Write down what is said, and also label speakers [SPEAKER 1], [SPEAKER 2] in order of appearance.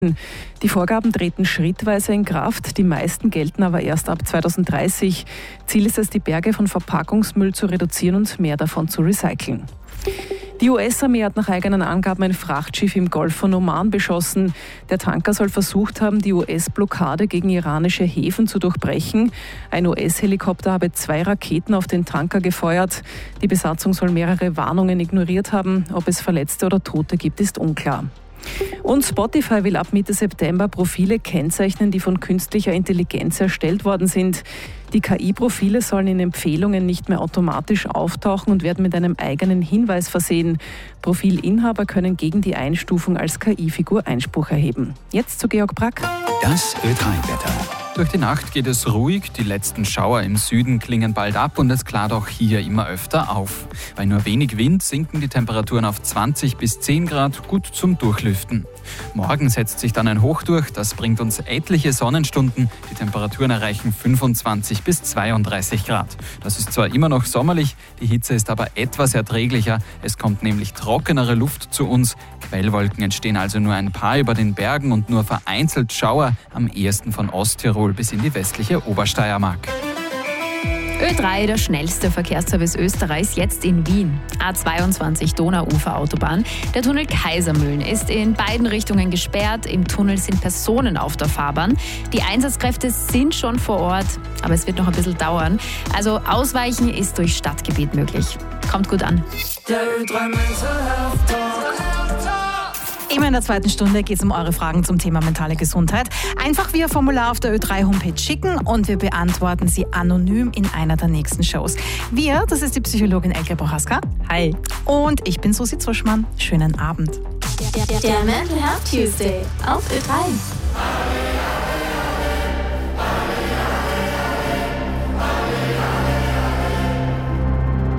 [SPEAKER 1] Die Vorgaben treten schrittweise in Kraft, die meisten gelten aber erst ab 2030. Ziel ist es, die Berge von Verpackungsmüll zu reduzieren und mehr davon zu recyceln. Die US-Armee hat nach eigenen Angaben ein Frachtschiff im Golf von Oman beschossen. Der Tanker soll versucht haben, die US-Blockade gegen iranische Häfen zu durchbrechen. Ein US-Helikopter habe 2 Raketen auf den Tanker gefeuert. Die Besatzung soll mehrere Warnungen ignoriert haben. Ob es Verletzte oder Tote gibt, ist unklar. Und Spotify will ab Mitte September Profile kennzeichnen, die von künstlicher Intelligenz erstellt worden sind. Die KI-Profile sollen in Empfehlungen nicht mehr automatisch auftauchen und werden mit einem eigenen Hinweis versehen. Profilinhaber können gegen die Einstufung als KI-Figur Einspruch erheben. Jetzt zu Georg Brack.
[SPEAKER 2] Das Ö3-Wetter. Durch die Nacht geht es ruhig, die letzten Schauer im Süden klingen bald ab und es klart auch hier immer öfter auf. Bei nur wenig Wind sinken die Temperaturen auf 20 bis 10 Grad, gut zum Durchlüften. Morgen setzt sich dann ein Hoch durch, das bringt uns etliche Sonnenstunden. Die Temperaturen erreichen 25 bis 32 Grad. Das ist zwar immer noch sommerlich, die Hitze ist aber etwas erträglicher. Es kommt nämlich trockenere Luft zu uns. Quellwolken entstehen also nur ein paar über den Bergen und nur vereinzelt Schauer, am ehesten von Osttirol bis in die westliche Obersteiermark.
[SPEAKER 3] Ö3, der schnellste Verkehrsservice Österreichs, jetzt in Wien. A22 Donauuferautobahn. Der Tunnel Kaisermühlen ist in beiden Richtungen gesperrt. Im Tunnel sind Personen auf der Fahrbahn. Die Einsatzkräfte sind schon vor Ort, aber es wird noch ein bisschen dauern. Also Ausweichen ist durch Stadtgebiet möglich. Kommt gut an.
[SPEAKER 4] Der Ö3 Mental Health Talk.
[SPEAKER 5] Immer in der zweiten Stunde geht es um eure Fragen zum Thema mentale Gesundheit. Einfach via Formular auf der Ö3-Homepage schicken und wir beantworten sie anonym in einer der nächsten Shows. Wir, das ist die Psychologin Elke Bochaska. Hi. Und ich bin Susi Zuschmann. Schönen Abend.
[SPEAKER 6] Der Mental Health Tuesday auf Ö3.